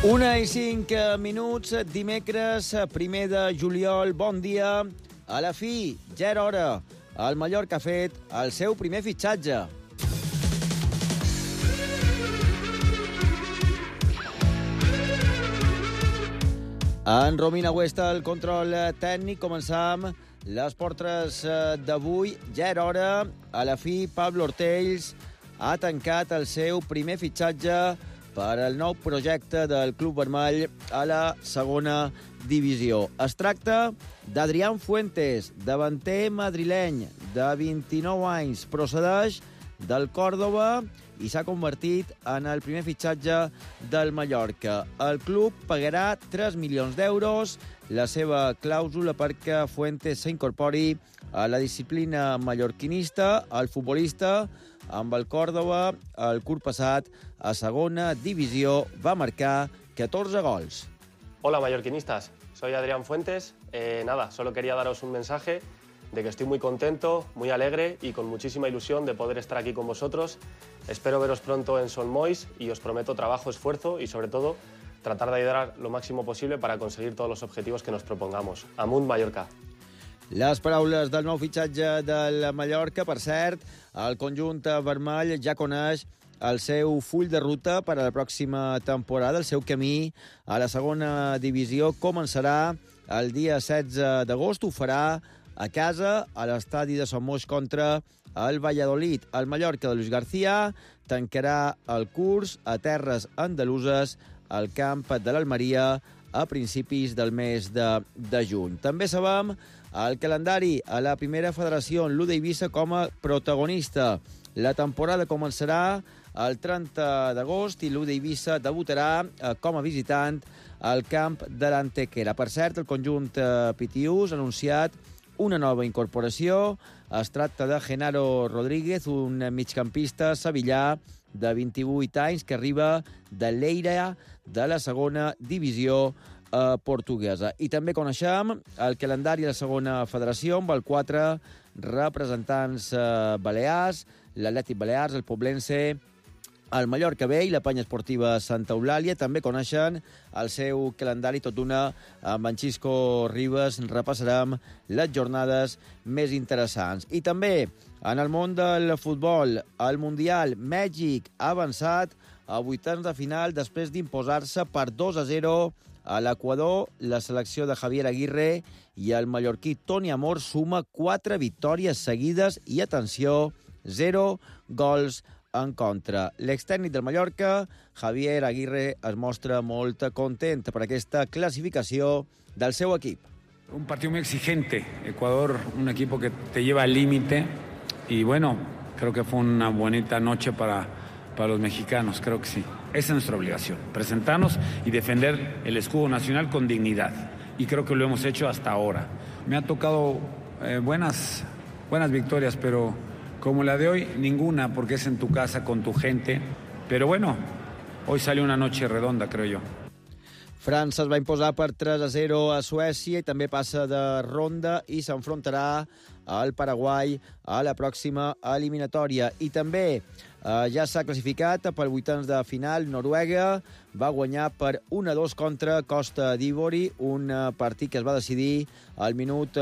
1:05, dimecres, 1 de juliol, bon dia. A la fi, ja era hora. El Mallorca ha fet el seu primer fitxatge. En Romina Huesta, el control tècnic, començam les portres d'avui. Ja era hora. A la fi, Pablo Ortells ha tancat el seu primer fitxatge per al nou projecte del Club Vermell a la segona divisió. Es tracta d'Adrián Fuentes, davanter madrileny de 29 anys. Procedeix del Còrdova i s'ha convertit en el primer fitxatge del Mallorca. El club pagarà 3 milions d'euros, la seva clàusula perquè Fuentes s'incorpori a la disciplina mallorquinista. El futbolista, amb el Còrdova, el curs passat, a segona divisió, va marcar 14 gols. Hola mallorquinistas, soy Adrián Fuentes. Solo quería daros un mensaje de que estoy muy contento, muy alegre y con muchísima ilusión de poder estar aquí con vosotros. Espero veros pronto en Son Moix y os prometo trabajo, esfuerzo y sobre todo tratar de ayudar lo máximo posible para conseguir todos los objetivos que nos propongamos. Amunt Mallorca. Les paraules del nou fitxatge del Mallorca. Per cert, el conjunt vermell ja coneix el seu full de ruta per a la pròxima temporada. El seu camí a la segona divisió començarà el dia 16 d'agost. Ho farà a casa, a l'estadi de Son Moix contra el Valladolid. El Mallorca de Luis García tancarà el curs a terres andaluses al camp de l'Almeria a principis del mes de juny. També sabem el calendari a la primera federació, en l'U d'Eivissa com a protagonista. La temporada començarà el 30 d'agost i l'U d'Eivissa debutarà com a visitant al camp de l'Antequera. Per cert, el conjunt pitiús ha anunciat una nova incorporació. Es tracta de Genaro Rodríguez, un migcampista sevillà de 28 anys que arriba de l'Eira de la segona divisió portuguesa. I també coneixem el calendari de la segona federació amb els 4 representants balears, l'Atlètic Balears, el Poblense, el Mallorca B i la Penya Esportiva Santa Eulàlia. També coneixen el seu calendari tot d'una amb en Xisco Ribas. Repassarem les jornades més interessants. I també en el món del futbol, el Mundial, Mèxic ha avançat a vuitens de final després d'imposar-se per 2-0 a l'Equador. La selecció de Javier Aguirre i el mallorquí Toni Amor suma 4 victòries seguides i, atenció, 0 gols en contra. L'extècnic del Mallorca, Javier Aguirre, es mostra molt content per aquesta clasificació del seu equip. Un partido muy exigente. Ecuador, un equipo que te lleva al límite. Y bueno, creo que fue una bonita noche para los mexicanos, creo que sí. Esa es nuestra obligación, presentarnos y defender el escudo nacional con dignidad. Y creo que lo hemos hecho hasta ahora. Me ha tocado buenas victorias, pero como la de hoy, ninguna, porque es en tu casa, con tu gente. Pero bueno, hoy salió una noche redonda, creo yo. França es va imposar per 3-0 a Suècia i també passa de ronda i s'enfrontarà al Paraguai a la pròxima eliminatòria. I també ja s'ha classificat pel vuitens de final. Noruega va guanyar per 1-2 contra Costa d'Ivori, un partit que es va decidir al minut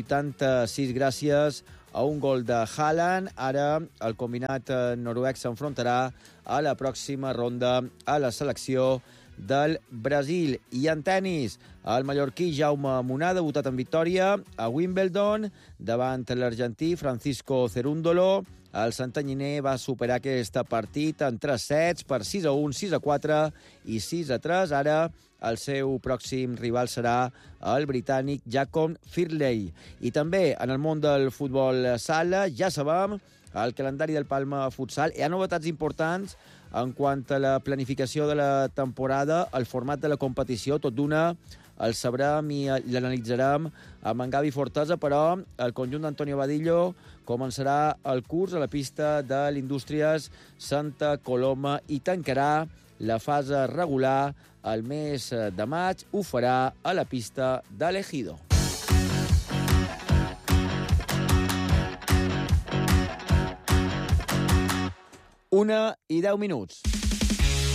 86 gràcies a un gol de Haaland. Ara el combinat noruec s'enfrontarà a la pròxima ronda a la selecció del Brasil. I en tennis, el mallorquí Jaume Munar ha debutat en victòria a Wimbledon davant l'argentí Francisco Cerúndolo. El santanyiner va superar aquest partit en 3 sets per 6-1, 6-4 i 6-3. Ara el seu pròxim rival serà el britànic Jacob Firley. I també en el món del futbol sala ja sabem el calendari del Palma Futsal. Hi ha novetats importants en quant a la planificació de la temporada, el format de la competició, tot d'una el sabrem i l'analitzarem amb en Gavi Fortesa, però el conjunt d'Antonio Vadillo començarà el curs a la pista de l'Indústries Santa Coloma i tancarà la fase regular el mes de maig. Ho farà a la pista de l'Ejido. 1:10.